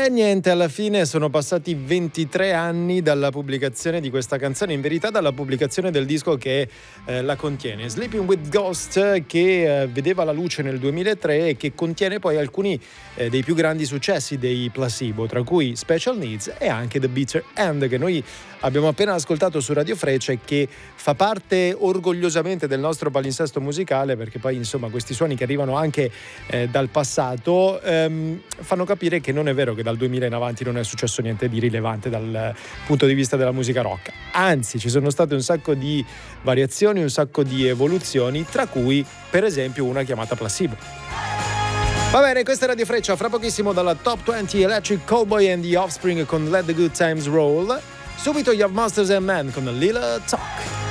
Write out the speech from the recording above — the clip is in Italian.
E niente, alla fine sono passati 23 anni dalla pubblicazione di questa canzone, in verità dalla pubblicazione del disco che la contiene. Sleeping with Ghost, che vedeva la luce nel 2003 e che contiene poi alcuni dei più grandi successi dei Placebo, tra cui Special Needs e anche The Bitter End, che noi abbiamo appena ascoltato su Radio Freccia e che fa parte orgogliosamente del nostro palinsesto musicale, perché poi insomma questi suoni che arrivano anche dal passato fanno capire che non è vero che dal 2000 in avanti non è successo niente di rilevante dal punto di vista della musica rock, anzi ci sono state un sacco di variazioni, un sacco di evoluzioni, tra cui per esempio una chiamata Placebo. Va bene, questa è Radio Freccia, fra pochissimo dalla Top 20 Electric Cowboy and the Offspring con Let the Good Times Roll, subito gli Of Monsters and Men con Lila Talk.